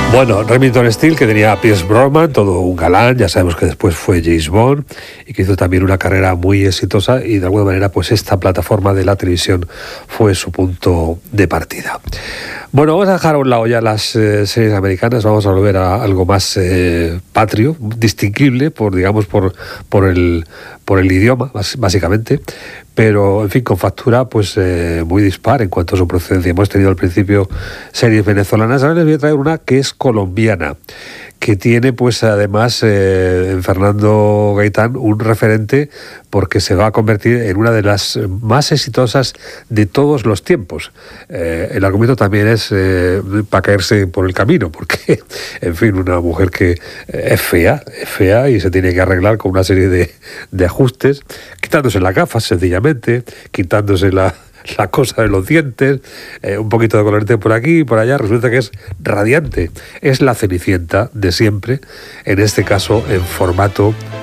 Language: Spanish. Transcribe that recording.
Bueno, Remington Steele, que tenía a Pierce Brosnan, todo un galán, ya sabemos que después fue James Bond y que hizo también una carrera muy exitosa, y de alguna manera pues esta plataforma de la televisión fue su punto de partida. Bueno, vamos a dejar a un lado ya las series americanas, vamos a volver a algo más patrio, distinguible por el idioma, básicamente, pero en fin, con factura pues muy dispar en cuanto a su procedencia. Hemos tenido al principio series venezolanas, ahora les voy a traer una que es colombiana, que tiene pues además en Fernando Gaitán un referente, porque se va a convertir en una de las más exitosas de todos los tiempos. El argumento también es para caerse por el camino, porque en fin, una mujer que es fea y se tiene que arreglar con una serie de ajustes, quitándose las gafas sencillamente, quitándose la cosa de los dientes, un poquito de colorete por aquí y por allá, resulta que es radiante. Es la Cenicienta de siempre, en este caso en formato